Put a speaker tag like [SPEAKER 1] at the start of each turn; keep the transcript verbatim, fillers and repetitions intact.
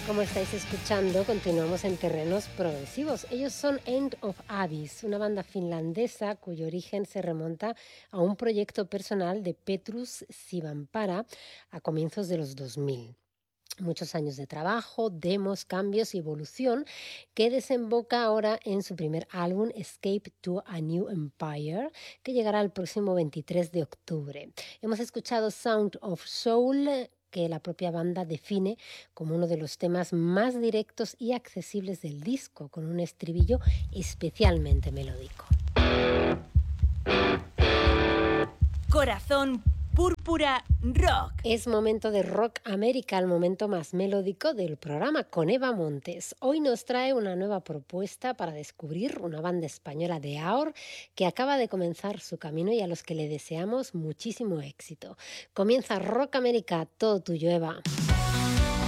[SPEAKER 1] Como estáis escuchando, continuamos en terrenos progresivos. Ellos son End of Abyss, una banda finlandesa cuyo origen se remonta a un proyecto personal de Petrus Sivampara a comienzos de los dos mil. Muchos años de trabajo, demos, cambios y evolución que desemboca ahora en su primer álbum Escape to a New Empire, que llegará el próximo veintitrés de octubre. Hemos escuchado Sound of Soul, que la propia banda define como uno de los temas más directos y accesibles del disco, con un estribillo especialmente melódico.
[SPEAKER 2] Corazón Púrpura Rock.
[SPEAKER 1] Es momento de Rock América, el momento más melódico del programa, con Eva Montes. Hoy nos trae una nueva propuesta para descubrir una banda española de Ahor que acaba de comenzar su camino y a los que le deseamos muchísimo éxito. Comienza Rock América, todo tuyo, Eva.